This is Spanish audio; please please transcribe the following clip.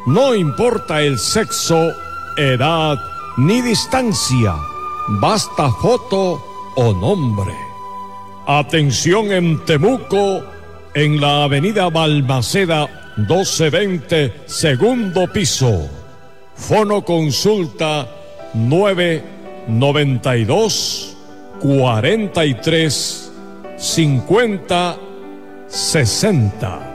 No importa el sexo, edad ni distancia, basta foto o nombre. Atención en Temuco, en la avenida Balmaceda 1220, segundo piso. Fono consulta 992 43 50 60.